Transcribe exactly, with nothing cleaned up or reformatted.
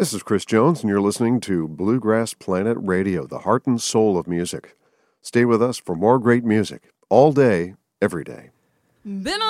This is Chris Jones, and you're listening to Bluegrass Planet Radio, the heart and soul of music. Stay with us for more great music, all day, every day. Been